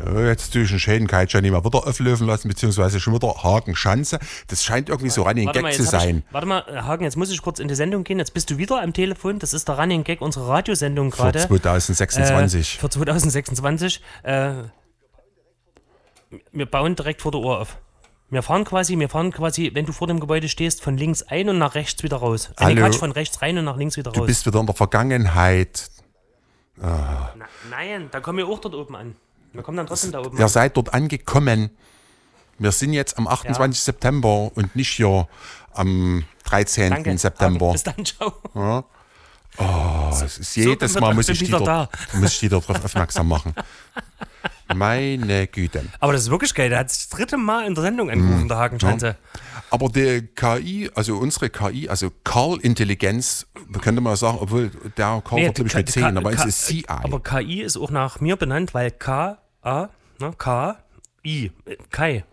Ja, jetzt tue ich einen schönen Kai Johnny mal wieder auflösen lassen, beziehungsweise schon wieder Hagen-Schanze. Das scheint irgendwie so Running Gag zu sein. Warte mal, Hagen, jetzt muss ich kurz in die Sendung gehen. Jetzt bist du wieder am Telefon. Das ist der Running Gag unserer Radiosendung gerade. Für 2026. Für 2026. Wir bauen direkt vor der Uhr auf. Wir fahren quasi, wenn du vor dem Gebäude stehst, von links ein und nach rechts wieder raus. Quatsch, von rechts rein und nach links wieder raus. Du bist wieder in der Vergangenheit. Nein, da kommen wir auch dort oben an. Wir kommen dann trotzdem da oben Ihr an. seid dort angekommen. Wir sind jetzt am 28. September und nicht hier am 13. September. Hagen, bis dann, ciao. Ja. Es ist jedes Mal muss ich die darauf aufmerksam machen. Meine Güte. Aber das ist wirklich geil. Der hat sich das 3. Mal in der Sendung angerufen, der Hagen-Schanze. Ja. Aber die KI, also unsere KI, also Karl-Intelligenz, da könnte man sagen, obwohl der Karl wird, glaube ich, mit 10, aber es ist CI. Aber KI ist auch nach mir benannt, weil K-I, Kai.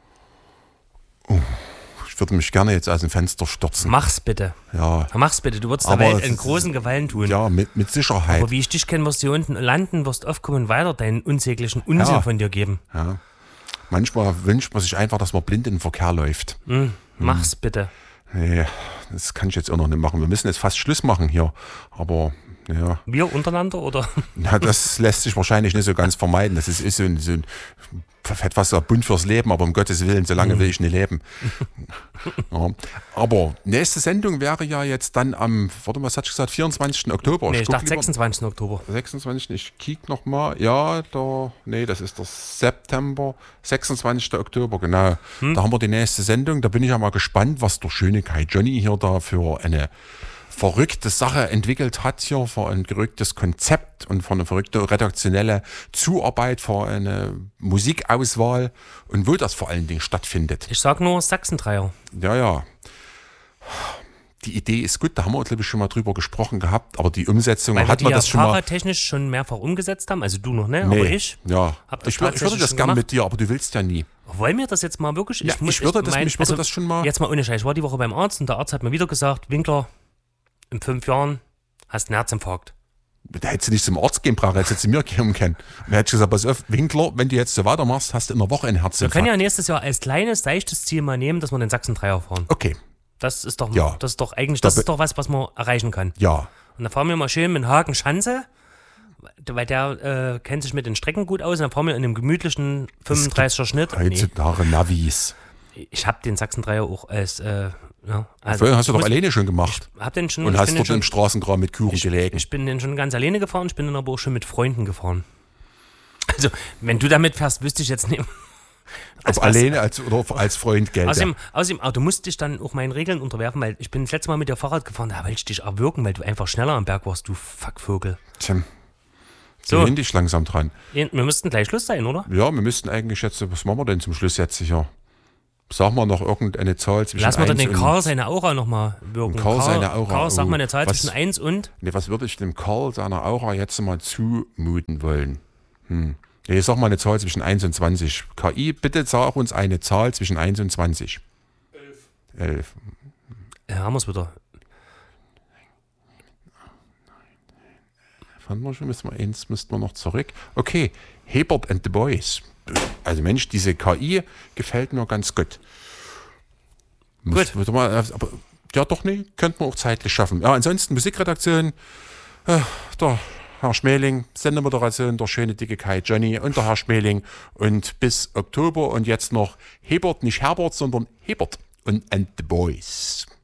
Ich würde mich gerne jetzt aus dem Fenster stürzen. Mach's bitte. Ja. Mach's bitte. Du würdest der Welt einen großen Gefallen tun. Ja, mit Sicherheit. Aber wie ich dich kenne, wirst du hier unten landen, wirst aufkommen und weiter deinen unsäglichen Unsinn von dir geben. Ja. Manchmal wünscht man sich einfach, dass man blind in den Verkehr läuft. Mach's bitte. Nee, das kann ich jetzt auch noch nicht machen. Wir müssen jetzt fast Schluss machen hier. Aber ja. Wir untereinander oder? Ja, das lässt sich wahrscheinlich nicht so ganz vermeiden. Das ist so ein etwas so bunt fürs Leben, aber um Gottes Willen, so lange will ich nicht leben. Ja. Aber nächste Sendung wäre ja jetzt dann am, was hat ich gesagt, 24. Oktober. Nee, ich dachte 26. Oktober. 26. Ich kiek nochmal. Ja, das ist der September. 26. Oktober, genau. Da haben wir die nächste Sendung. Da bin ich ja mal gespannt, was der schöne Kai Johnny hier da für eine verrückte Sache entwickelt hat hier, für ein verrücktes Konzept und für eine verrückte redaktionelle Zuarbeit, für eine Musikauswahl und wo das vor allen Dingen stattfindet. Ich sag nur Sachsendreier. Ja. Die Idee ist gut, da haben wir, glaube ich, schon mal drüber gesprochen gehabt, aber die Umsetzung hat man das schon mal... Weil wir fahrradtechnisch schon mehrfach umgesetzt haben, also du noch, ne? Nee, aber ich. Ja, ich würde das gerne mit dir, aber du willst ja nie. Wollen wir das jetzt mal wirklich? Ja, ich würde das schon mal... Jetzt mal ohne Scheiß, ich war die Woche beim Arzt und der Arzt hat mir wieder gesagt, Winkler, in 5 Jahren hast du einen Herzinfarkt. Da hättest du nicht zum Arzt gehen brauchen, hättest du zu mir kommen können. Und er hätte gesagt, pass auf, Winkler, wenn du jetzt so weitermachst, hast du in der Woche einen Herzinfarkt. Wir können ja nächstes Jahr als kleines, seichtes Ziel mal nehmen, dass wir den Sachsen-Dreier fahren. Okay. Das ist doch, ja. Das ist doch eigentlich, das ist doch was man erreichen kann. Ja. Und dann fahren wir mal schön mit Hagen-Schanze, weil der kennt sich mit den Strecken gut aus, und dann fahren wir in einem gemütlichen 35er Schnitt. Heutzutage Navis. Ich habe den Sachsen-Dreier auch als... hast du doch alleine schon gemacht. Hab den schon, und hast dort im Straßenkram mit Kuchen gelegen. Ich bin den schon ganz alleine gefahren, ich bin dann aber auch schon mit Freunden gefahren. Also, wenn du damit fährst, wüsste ich jetzt nicht. Ob alleine oder als Freund Geld. Außerdem, du musst dich dann auch meinen Regeln unterwerfen, weil ich bin das letzte Mal mit dir Fahrrad gefahren, da wollte ich dich erwürgen, weil du einfach schneller am Berg warst, du Fuckvogel. Tja, so. Gewöhn dich langsam dran. Wir müssten gleich Schluss sein, oder? Ja, wir müssten eigentlich jetzt, was machen wir denn zum Schluss jetzt sicher? Sag mal noch irgendeine Zahl zwischen 1 und... Lass mal den Karl seine Aura nochmal wirken. Karl seine Aura. Karl, sag mal eine Zahl zwischen 1 und... Nee, was würde ich dem Karl seiner Aura jetzt mal zumuten wollen? Nee, sag mal eine Zahl zwischen 1 und 20. KI, bitte sag uns eine Zahl zwischen 1 und 20. 11. Ja, haben wir es wieder. Fanden wir schon, müssten wir noch zurück. Okay, Hebert and the Boys. Also Mensch, diese KI gefällt mir ganz gut. Gut. Aber, ja doch, nee, könnten wir auch zeitlich schaffen. Ja, ansonsten Musikredaktion, der Herr Schmeling, Sendemoderation, der schöne dicke Kai Johnny und der Herr Schmeling. Und bis Oktober und jetzt noch Hebert, nicht Herbert, sondern Hebert und the Boys.